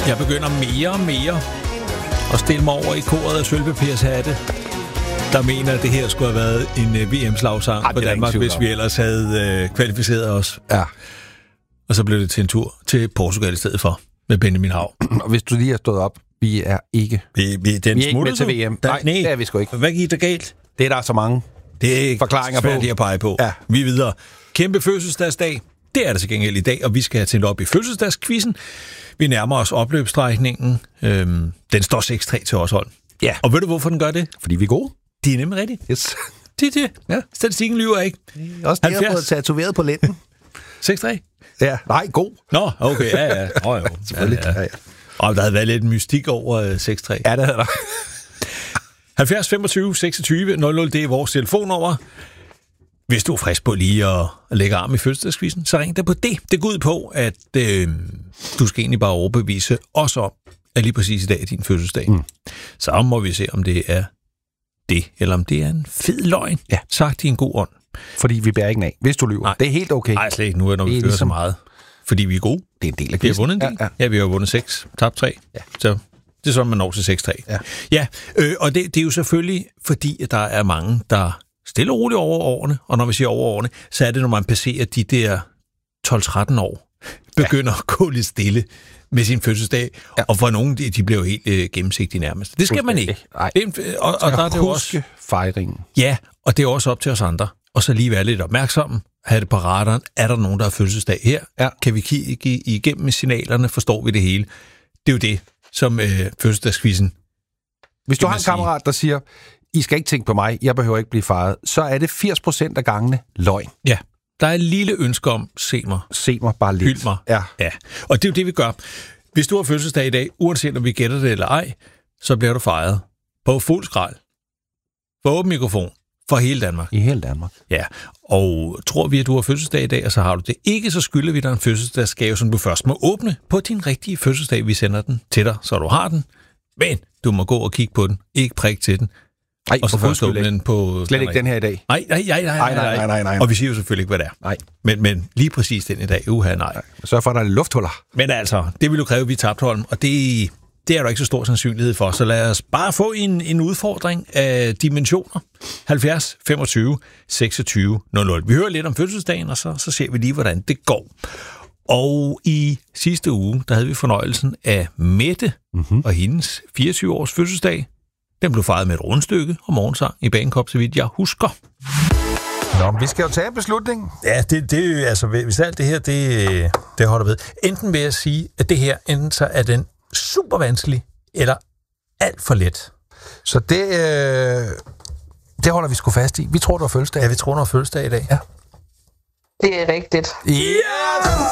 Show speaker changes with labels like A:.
A: Jeg begynder mere og mere at stille mig over i koret af sølvpapirshatte, der mener, at det her skulle have været en VM-slagsang for Danmark, hvis vi ellers havde kvalificeret os.
B: Ja.
A: Og så blev det til en tur til Portugal i stedet for, med Benjamin Hav.
B: Og hvis du lige har stået op, vi er ikke
A: med til
B: VM. Nej, det er vi sgu ikke.
A: Hvad gik der galt?
B: Det er der så mange
A: Det er
B: forklaringer
A: svært lige at pege på.
B: Ja.
A: Vi er videre. Kæmpe fødselsdagsdag. Det er der til gengæld i dag, og vi skal have tændt op i fødselsdagskvizzen. Vi nærmer os opløbsstrækningen. Den står 6-3 til os hold.
B: Ja.
A: Og ved du, hvorfor den gør det?
B: Fordi vi er gode.
A: Det er nemlig rigtigt.
B: Yes.
A: Det. Ja. Statistikken lyver ikke.
B: Også det, jeg har fået tatoveret på lænden.
A: 6-3?
B: Ja, nej, god.
A: Nå, okay, ja. Jo.
B: Selvfølgelig. Ja.
A: Og der havde været lidt mystik over 6-3.
B: Ja, det havde der.
A: 70 25 26 00, det er vores telefonnummer. Hvis du er frisk på lige at lægge arm i fødselsdagskvizzen, så ring dig på det. Det går ud på, at du skal egentlig bare overbevise os om, at lige præcis i dag er din fødselsdag. Så må vi se, om det er det, eller om det er en fed løgn.
B: Ja.
A: Sagt i en god ånd.
B: Fordi vi bærer ikke af, hvis du lyver.
A: Nej.
B: Det er helt okay.
A: Nej, slet ikke nu, når vi fører så meget. Fordi vi er gode.
B: Det er en del af
A: Vi har
B: quizzen.
A: vundet en del. Ja, vi har vundet 6, tabt 3.
B: Ja.
A: Så det er sådan, man når til 6-3. Ja, og det er jo selvfølgelig, fordi at der er mange, der stille og roligt over årene, og når vi siger over årene, så er det, når man passerer de der 12-13 år, begynder at gå lidt stille med sin fødselsdag, og for nogle, de bliver jo helt gennemsigtige nærmest. Det skal man ikke.
B: Nej.
A: Og der er det også
B: fejringen.
A: Ja, og det er også op til os andre. Og så lige være lidt opmærksomme, have det på radaren. Er der nogen, der har fødselsdag her?
B: Ja.
A: Kan vi kigge igennem signalerne? Forstår vi det hele? Det er jo det, som fødselsdagskvizzen.
B: Hvis du har en kammerat, der siger, I skal ikke tænke på mig, jeg behøver ikke blive fejret, så er det 80% af gangene løgn.
A: Ja, der er et lille ønske om, se mig
B: bare lidt.
A: Hyld mig.
B: Ja.
A: Og det er jo det, vi gør. Hvis du har fødselsdag i dag, uanset om vi gætter det eller ej, så bliver du fejret på fuld skrald, på åben mikrofon, for hele Danmark.
B: I hele Danmark.
A: Ja, og tror vi, at du har fødselsdag i dag, og så har du det ikke, så skylder vi dig en fødselsdagsgave, som du først må åbne på din rigtige fødselsdag. Vi sender den til dig, så du har den. Men du må gå og kigge på den, ikke prikke til den.
B: Nej,
A: og så først åbne den på...
B: Slet ikke den her i dag.
A: Nej. Og vi siger jo selvfølgelig ikke, hvad det er.
B: Nej.
A: Men lige præcis den i dag, nej.
B: Sørg for, at der er lufthuller.
A: Men altså, det vil jo kræve, at vi tabte Holm, og det er der ikke så stor sandsynlighed for. Så lad os bare få en udfordring af dimensioner. 70 25 26 00. Vi hører lidt om fødselsdagen, og så ser vi lige, hvordan det går. Og i sidste uge, der havde vi fornøjelsen af Mette og hendes 24-års fødselsdag. Den blev fejret med et rundstykke og morgensang i Bagenkop, så vidt jeg husker.
B: Nå, vi skal jo tage en beslutning.
A: Ja, det altså, hvis alt det her, det holder ved. Enten vil jeg sige, at det her, enten så er den super vanskelig, eller alt for let.
B: Så det holder vi sgu fast i. Vi tror, du har fødselsdag.
A: Ja, vi tror, du har fødselsdag i dag.
B: Ja.
C: Det er rigtigt.
B: Ja!